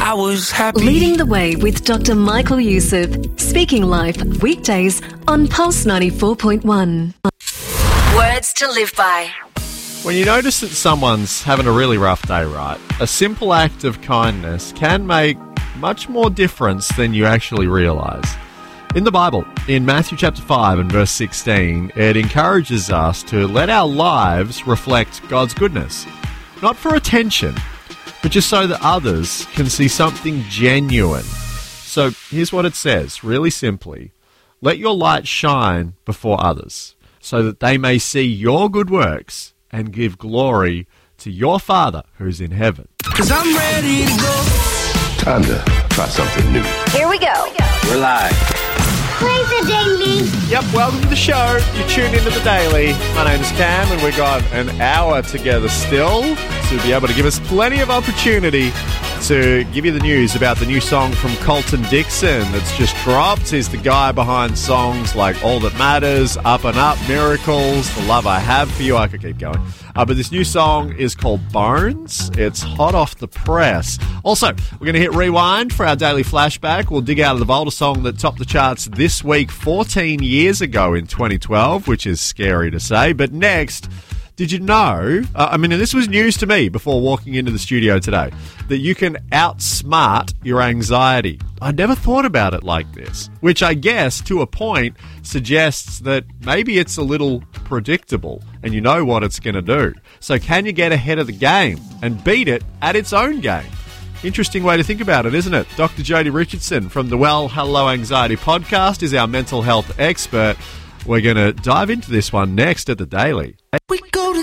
I was happy. Leading the Way with Dr. Michael Youssef. Speaking Life, weekdays on Pulse 94.1. Words to live by. When you notice that someone's having a really rough day, right, a simple act of kindness can make much more difference than you actually realise. In the Bible, in Matthew chapter 5 and verse 16, it encourages us to let our lives reflect God's goodness. Not for attention, but just so that others can see something genuine. So here's what it says, really simply. Let your light shine before others, so that they may see your good works and give glory to your Father who's in heaven. 'Cause I'm ready to go. Time to try something new. Here we go. We're live. Play the ding-ding. Yep, welcome to the show. You tuned into the Daily. My name's Cam, and we've got an hour together still to be able to give us plenty of opportunity to give you the news about the new song from Colton Dixon that's just dropped. He's the guy behind songs like All That Matters, Up and Up, Miracles, The Love I Have For You. I could keep going. But this new song is called Bones. It's hot off the press. Also, we're going to hit rewind for our daily flashback. We'll dig out of the Volta song that topped the charts this week 14 years ago in 2012, which is scary to say. But next, did you know, and this was news to me before walking into the studio today, that you can outsmart your anxiety. I never thought about it like this, which I guess, to a point, suggests that maybe it's a little predictable and you know what it's going to do. So can you get ahead of the game and beat it at its own game? Interesting way to think about it, isn't it? Dr. Jodie Richardson from the Well Hello Anxiety podcast is our mental health expert. We're going to dive into this one next at the Daily. We go